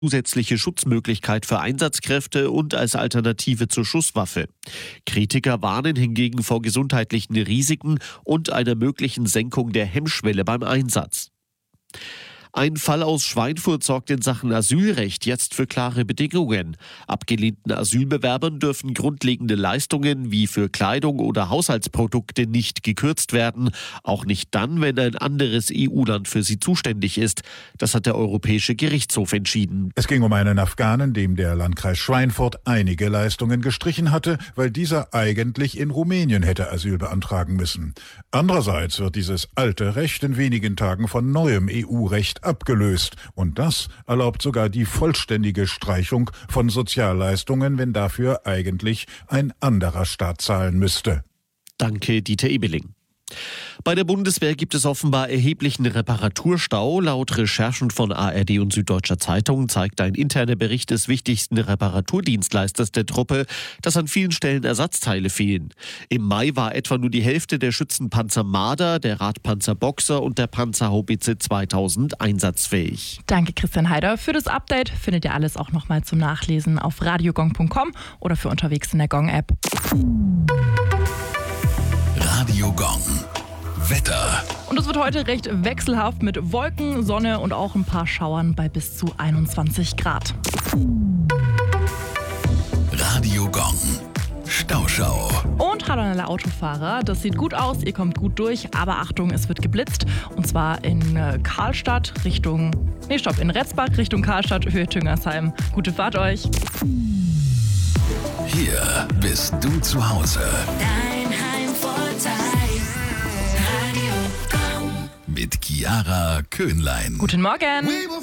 zusätzliche Schutzmöglichkeit für Einsatzkräfte und als Alternative zur Schusswaffe. Kritiker warnen hingegen vor gesundheitlichen Risiken und einer möglichen Senkung der Hemmschwelle beim Einsatz. Ein Fall aus Schweinfurt sorgt in Sachen Asylrecht jetzt für klare Bedingungen. Abgelehnten Asylbewerbern dürfen grundlegende Leistungen wie für Kleidung oder Haushaltsprodukte nicht gekürzt werden, auch nicht dann, wenn ein anderes EU-Land für sie zuständig ist. Das hat der Europäische Gerichtshof entschieden. Es ging um einen Afghanen, dem der Landkreis Schweinfurt einige Leistungen gestrichen hatte, weil dieser eigentlich in Rumänien hätte Asyl beantragen müssen. Andererseits wird dieses alte Recht in wenigen Tagen von neuem EU-Recht abgelöst. Und das erlaubt sogar die vollständige Streichung von Sozialleistungen, wenn dafür eigentlich ein anderer Staat zahlen müsste. Danke, Dieter Ebeling. Bei der Bundeswehr gibt es offenbar erheblichen Reparaturstau. Laut Recherchen von ARD und Süddeutscher Zeitung zeigt ein interner Bericht des wichtigsten Reparaturdienstleisters der Truppe, dass an vielen Stellen Ersatzteile fehlen. Im Mai war etwa nur die Hälfte der Schützenpanzer Marder, der Radpanzer Boxer und der Panzerhaubitze 2000 einsatzfähig. Danke, Christian Heider. Für das Update findet ihr alles auch nochmal zum Nachlesen auf radiogong.com oder für unterwegs in der Gong-App. Radio Gong. Wetter. Und es wird heute recht wechselhaft mit Wolken, Sonne und auch ein paar Schauern bei bis zu 21 Grad. Radio Gong. Stauschau. Und hallo an alle Autofahrer. Das sieht gut aus, ihr kommt gut durch, aber Achtung, es wird geblitzt. Und zwar in in Retzbach Richtung Karlstadt, Höhe Tüngersheim. Gute Fahrt euch. Hier bist du zu Hause. Dein Heimvorteil. Radio Gong. Mit Chiara Köhnlein. Guten Morgen.